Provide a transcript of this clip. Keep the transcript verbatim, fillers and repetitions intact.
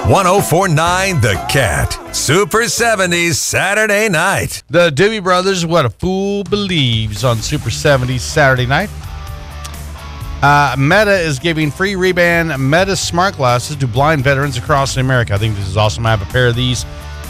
one oh four point nine The Cat. Super seventies Saturday night. The Doobie Brothers, What a Fool Believes on Super seventies Saturday night. Uh, Meta is giving free Ray-Ban Meta smart glasses to blind veterans across America. I think this is awesome. I have a pair of these